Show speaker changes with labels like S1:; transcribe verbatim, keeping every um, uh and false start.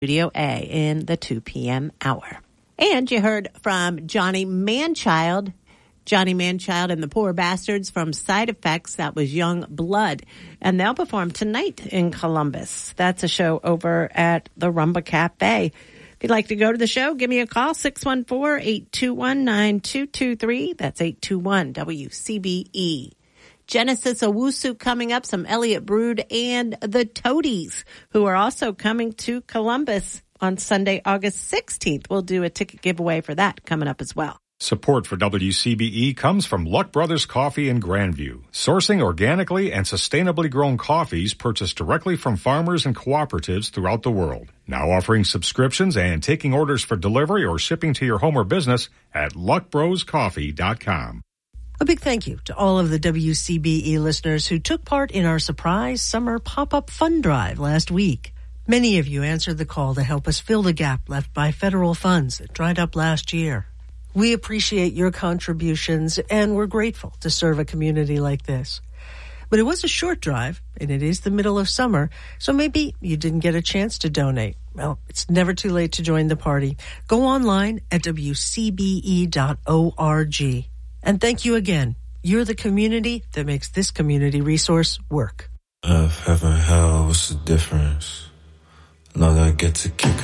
S1: Studio A in the two p.m. hour. And you heard from Johnny Manchild, Johnny Manchild and the Poor Bastards from Side Effects. That was Young Blood. And they'll perform tonight in Columbus. That's a show over at the Rumba Cafe. If you'd like to go to the show, give me a call, six one four, eight two one, nine two two three. That's eight two one W C B E. Genesis Owusu coming up, some Elliott Brood, and the Toadies, who are also coming to Columbus on Sunday, August sixteenth. We'll do a ticket giveaway for that coming up as well.
S2: Support for W C B E comes from Luck Brothers Coffee in Grandview, sourcing organically and sustainably grown coffees purchased directly from farmers and cooperatives throughout the world. Now offering subscriptions and taking orders for delivery or shipping to your home or business at luck bros coffee dot com.
S3: A big thank you to all of the W C B E listeners who took part in our surprise summer pop-up fund drive last week. Many of you answered the call to help us fill the gap left by federal funds that dried up last year. We appreciate your contributions, and we're grateful to serve a community like this. But it was a short drive, and it is the middle of summer, so maybe you didn't get a chance to donate. Well, it's never too late to join the party. Go online at w c b e dot org. And thank you again. You're the community that makes this community resource work.
S4: Earth, heaven, hell, what's the difference? Love, I get to kick